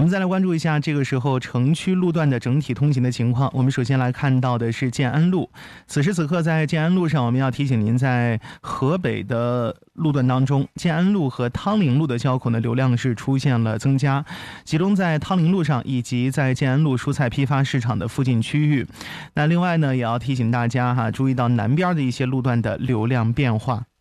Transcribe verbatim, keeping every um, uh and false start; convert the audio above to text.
们再来关注一下这个时候城区路段的整体通行的情况。我们首先来看到的是建安路，此时此刻在建安路上，我们要提醒您，在河北的路段当中，建安路和汤陵路的交口的流量是出现了增加，集中在汤陵路上以及在建安路蔬菜批发市场的附近区域。那另外呢，也要提醒大家哈，注意到南边的一些路段的流量变化。